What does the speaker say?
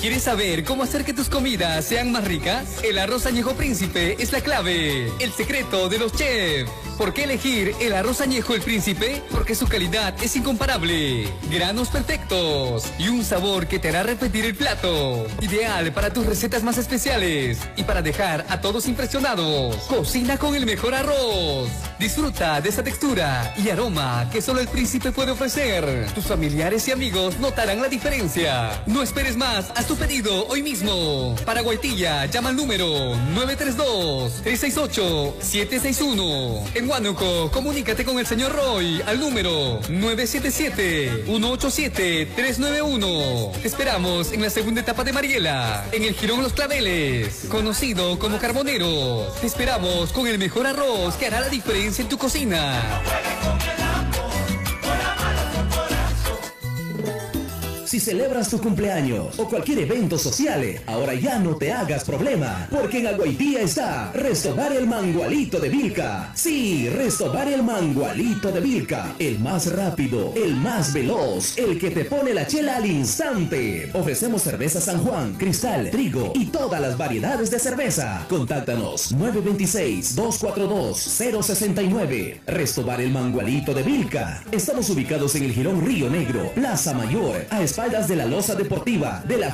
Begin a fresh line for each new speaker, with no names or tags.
¿Quieres saber cómo hacer que tus comidas sean más ricas? El arroz añejo Príncipe es la clave, el secreto de los chefs. ¿Por qué elegir el arroz añejo El Príncipe? Porque su calidad es incomparable, granos perfectos y un sabor que te hará repetir el plato. Ideal para tus recetas más especiales y para dejar a todos impresionados. Cocina con el mejor arroz. Disfruta de esa textura y aroma que solo El Príncipe puede ofrecer. Tus familiares y amigos notarán la diferencia. No esperes más, haz tu pedido hoy mismo. Para Guaitilla, llama al número 932-368-761. En Huánuco, comunícate con el señor Roy al número 977-187-391. Te esperamos en la segunda etapa de Mariela, en el Jirón Los Claveles, conocido como Carbonero. Te esperamos con el mejor arroz que hará la diferencia en tu cocina.
Si celebras tu cumpleaños o cualquier evento social, ahora ya no te hagas problema, porque en Aguaitía está Restobar el Mangualito de Vilca. Sí, Restobar el Mangualito de Vilca, el más rápido, el más veloz, el que te pone la chela al instante. Ofrecemos cerveza San Juan, Cristal, Trigo y todas las variedades de cerveza. Contáctanos 926-242-069. Restobar el Mangualito de Vilca. Estamos ubicados en el Jirón Río Negro, Plaza Mayor, a espaldas de la loza deportiva de la